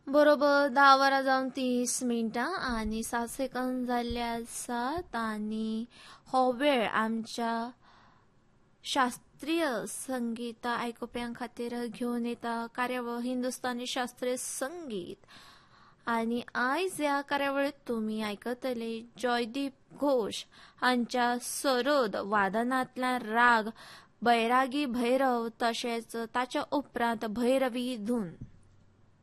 बरोबर 10 वाजून 30 मिनिटं आणि 7 सेकंद झाले असतात आणि हो वेळ आमच्या शास्त्रीय संगीत ऐकप्यां खातीर घेऊन येता कार्यावळ हिंदुस्थानी शास्त्रीय संगीत. आणि आयज ह्या कार्यावळीत तुम्ही आयकतले जयदीप घोष हांच्या सरोद वादनांतल्यान राग बैरागी भैरव तशेंच ताच्या उपरांत भैरवी धून.